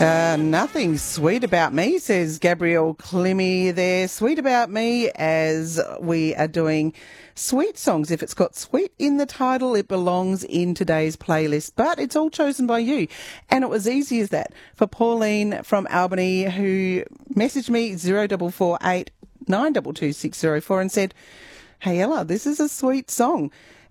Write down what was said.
Nothing sweet about me, says Gabrielle Clemmy there. Sweet about me, as we are doing sweet songs. If it's got sweet in the title, it belongs in today's playlist. But it's all chosen by you. And it was easy as that. For Pauline from Albany, who messaged me 0448 922 604 and said, "Hey Ella, this is a sweet song.